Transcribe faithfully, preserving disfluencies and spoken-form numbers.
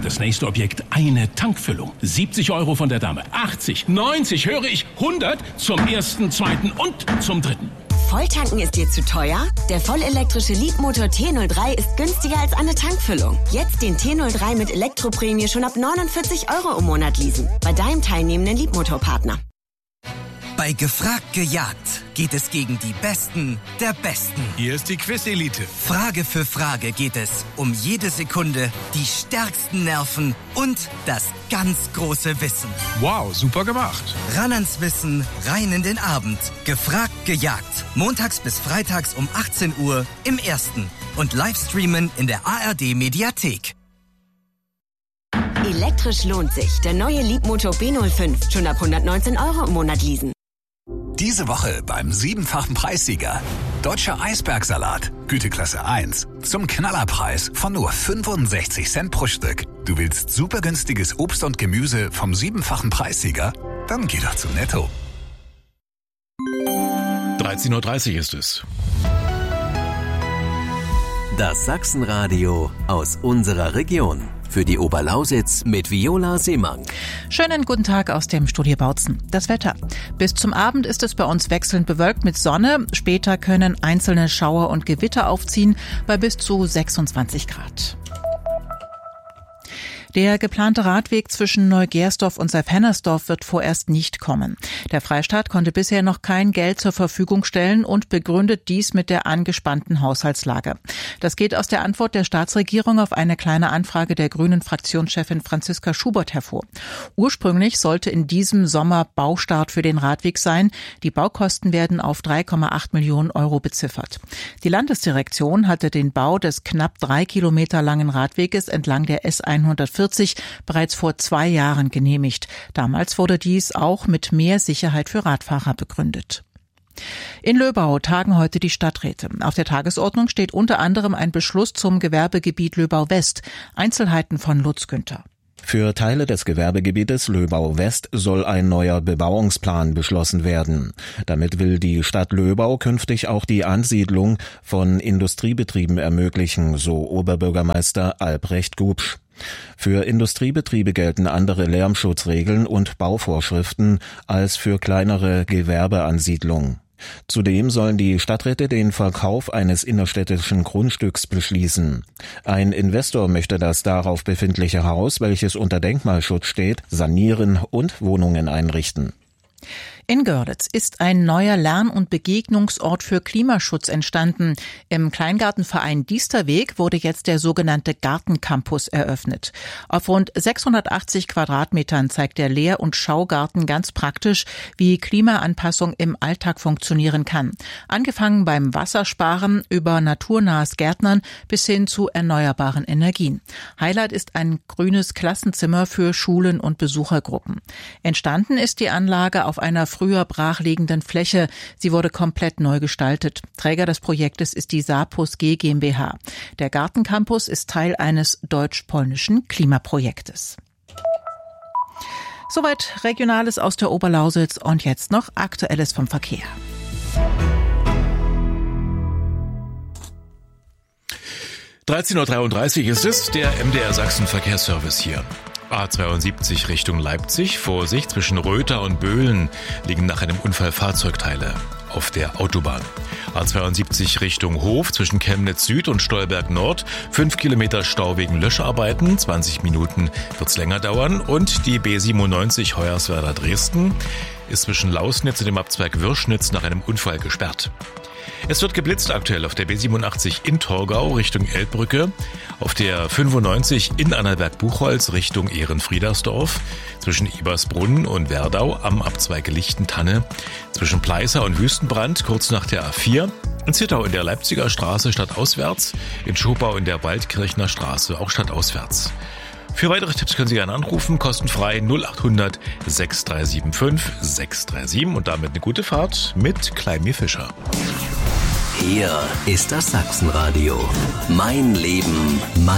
Das nächste Objekt, eine Tankfüllung. siebzig Euro von der Dame, achtzig, neunzig, höre ich, hundert zum ersten, zweiten und zum dritten. Volltanken ist dir zu teuer? Der vollelektrische Leapmotor T null drei ist günstiger als eine Tankfüllung. Jetzt den T null drei mit Elektroprämie schon ab neunundvierzig Euro im Monat leasen. Bei deinem teilnehmenden Leapmotor-Partner. Bei Gefragt gejagt geht es gegen die Besten der Besten. Hier ist die Quiz-Elite. Frage für Frage geht es um jede Sekunde, die stärksten Nerven und das ganz große Wissen. Wow, super gemacht. Ran ans Wissen, rein in den Abend. Gefragt gejagt. Montags bis freitags um achtzehn Uhr im Ersten. Und Livestreamen in der A R D-Mediathek. Elektrisch lohnt sich. Der neue Leapmotor B null fünf. Schon ab hundertneunzehn Euro im Monat leasen. Diese Woche beim siebenfachen Preissieger. Deutscher Eisbergsalat, Güteklasse eins. Zum Knallerpreis von nur fünfundsechzig Cent pro Stück. Du willst super günstiges Obst und Gemüse vom siebenfachen Preissieger? Dann geh doch zu Netto. dreizehn Uhr dreißig ist es. Das Sachsenradio aus unserer Region. Für die Oberlausitz mit Viola Seemann. Schönen guten Tag aus dem Studio Bautzen. Das Wetter. Bis zum Abend ist es bei uns wechselnd bewölkt mit Sonne. Später können einzelne Schauer und Gewitter aufziehen bei bis zu sechsundzwanzig Grad. Der geplante Radweg zwischen Neugersdorf und Seif-Hennersdorf wird vorerst nicht kommen. Der Freistaat konnte bisher noch kein Geld zur Verfügung stellen und begründet dies mit der angespannten Haushaltslage. Das geht aus der Antwort der Staatsregierung auf eine kleine Anfrage der grünen Fraktionschefin Franziska Schubert hervor. Ursprünglich sollte in diesem Sommer Baustart für den Radweg sein. Die Baukosten werden auf drei Komma acht Millionen Euro beziffert. Die Landesdirektion hatte den Bau des knapp drei Kilometer langen Radweges entlang der S hundertvierzig bereits vor zwei Jahren genehmigt. Damals wurde dies auch mit mehr Sicherheit für Radfahrer begründet. In Löbau tagen heute die Stadträte. Auf der Tagesordnung steht unter anderem ein Beschluss zum Gewerbegebiet Löbau-West. Einzelheiten von Lutz Günther. Für Teile des Gewerbegebietes Löbau-West soll ein neuer Bebauungsplan beschlossen werden. Damit will die Stadt Löbau künftig auch die Ansiedlung von Industriebetrieben ermöglichen, so Oberbürgermeister Albrecht Gubsch. Für Industriebetriebe gelten andere Lärmschutzregeln und Bauvorschriften als für kleinere Gewerbeansiedlungen. Zudem sollen die Stadträte den Verkauf eines innerstädtischen Grundstücks beschließen. Ein Investor möchte das darauf befindliche Haus, welches unter Denkmalschutz steht, sanieren und Wohnungen einrichten. In Görlitz ist ein neuer Lern- und Begegnungsort für Klimaschutz entstanden. Im Kleingartenverein Diesterweg wurde jetzt der sogenannte Gartencampus eröffnet. Auf rund sechshundertachtzig Quadratmetern zeigt der Lehr- und Schaugarten ganz praktisch, wie Klimaanpassung im Alltag funktionieren kann. Angefangen beim Wassersparen über naturnahes Gärtnern bis hin zu erneuerbaren Energien. Highlight ist ein grünes Klassenzimmer für Schulen und Besuchergruppen. Entstanden ist die Anlage auf einer früher brachliegenden Fläche. Sie wurde komplett neu gestaltet. Träger des Projektes ist die Sapus G GmbH. Der Gartencampus ist Teil eines deutsch-polnischen Klimaprojektes. Soweit Regionales aus der Oberlausitz und jetzt noch Aktuelles vom Verkehr. dreizehn Uhr dreiunddreißig ist es, der M D R Sachsen Verkehrsservice hier. A zweiundsiebzig Richtung Leipzig. Vorsicht, zwischen Röther und Böhlen liegen nach einem Unfall Fahrzeugteile auf der Autobahn. A zweiundsiebzig Richtung Hof zwischen Chemnitz Süd und Stolberg Nord. Fünf Kilometer Stau wegen Löscharbeiten. zwanzig Minuten wird's länger dauern. Und die B siebenundneunzig Hoyerswerda Dresden ist zwischen Lausnitz und dem Abzweig Würschnitz nach einem Unfall gesperrt. Es wird geblitzt aktuell auf der B siebenundachtzig in Torgau Richtung Elbbrücke, auf der fünfundneunzig in Annaberg-Buchholz Richtung Ehrenfriedersdorf, zwischen Ebersbrunn und Werdau am Abzweig Lichtentanne, zwischen Pleißer und Wüstenbrand kurz nach der A vier, in Zittau in der Leipziger Straße stadtauswärts, in Schopau in der Waldkirchner Straße auch stadtauswärts. Für weitere Tipps können Sie gerne anrufen, kostenfrei null achthundert sechs drei sieben fünf sechs drei sieben und damit eine gute Fahrt mit Klein-Mir Fischer. Hier ist das Sachsenradio. Mein Leben, mein